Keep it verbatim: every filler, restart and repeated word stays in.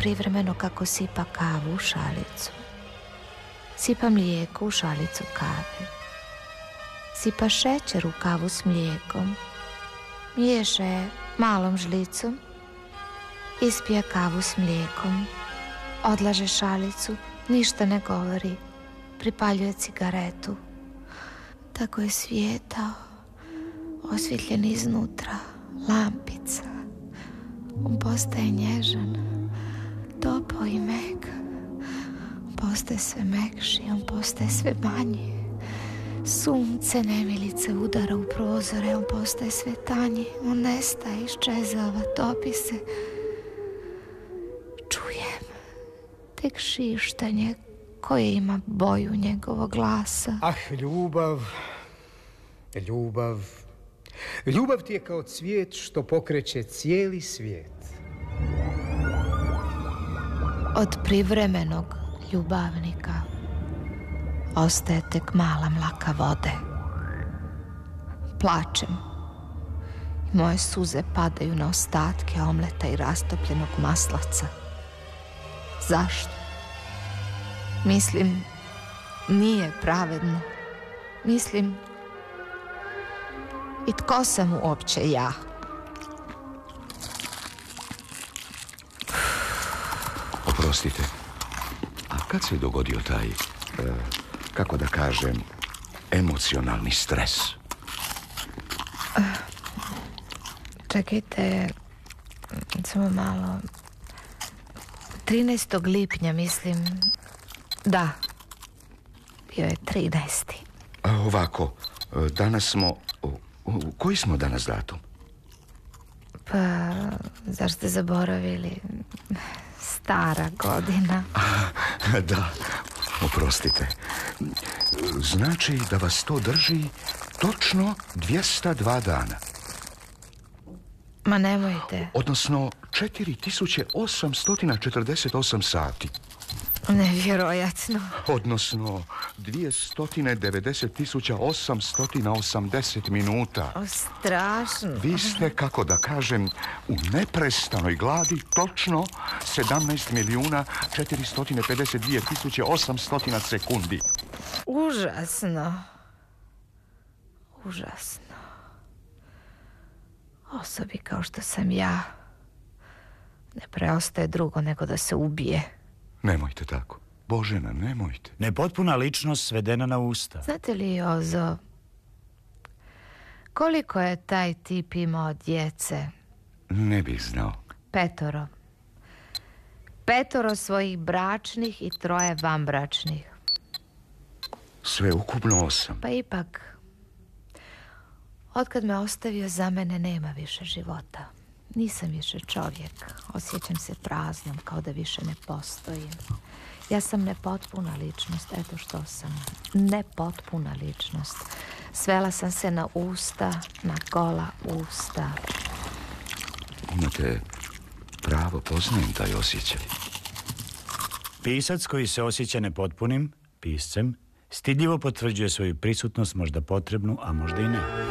privremeno kako sipa kavu u šalicu. Sipa mlijeko u šalicu kave. Sipa šećer u kavu s mlijekom. Miješa je malom žlicom. Ispija kavu s mlijekom. Odlaže šalicu, ništa ne govori. Pripaljuje cigaretu. Tako je svijetao, osvjetljen iznutra, lampica. On postaje nježan, topao i mek. On postaje sve mekši, on postaje sve manji. Sunce nemilice udara u prozore, on postaje sve tanji. On nestaje, iščezava, topi se. Čujem tek šištanje koje ima boju njegovog glasa. Ah, ljubav, ljubav. Ljubav ti je kao cvijet što pokreće cijeli svijet. Od privremenog ljubavnika ostaje tek mala mlaka vode. Plačem. Moje suze padaju na ostatke omleta i rastopljenog maslaca. Zašto? Mislim, nije pravedno. Mislim, i tko sam uopće ja? Oprostite, a kad se dogodio taj, e, kako da kažem, emocionalni stres? Čekajte, samo malo. trinaestog lipnja, mislim. Da, bio je trinaesti. A ovako, danas smo... U, u, koji smo danas datum? Pa, zar ste zaboravili? Stara godina. A, da, oprostite. Znači da vas to drži točno dvjesto dva dana. Ma nemojte. Odnosno četiri tisuće osamsto četrdeset osam sati. Nevjerojatno. Odnosno dvjesto devedeset tisuća osamsto osamdeset minuta. O, strašno. Vi ste, kako da kažem, u neprestanoj gladi točno sedamnaest milijuna četiristo pedeset dvije tisuće osamsto sekundi. Užasno. Užasno. Osobi kao što sam ja ne preostaje drugo nego da se ubije. Nemojte tako. Božena, nemojte. Nepotpuna ličnost svedena na usta. Znate li, Ozo, koliko je taj tip imao djece? Ne bih znao. Petoro. Petoro svojih bračnih i troje vanbračnih. Sve ukupno osam. Pa ipak, otkad me ostavio, za mene nema više života. Nisam više čovjek. Osjećam se praznom, kao da više ne postojim. Ja sam nepotpuna ličnost, eto što sam. Nepotpuna ličnost. Svela sam se na usta, na gola usta. Imate pravo, poznajem taj osjećaj. Pisac koji se osjeća nepotpunim, piscem, stidljivo potvrđuje svoju prisutnost, možda potrebnu, a možda i ne.